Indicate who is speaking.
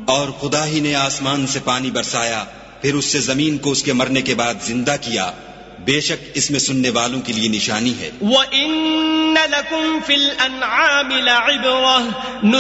Speaker 1: और खुदा ही ने आसमान से पानी बरसाया, फिर उससे जमीन को उसके मरने के बाद जिंदा किया। बेशक इसमें सुनने वालों के लिए निशानी है।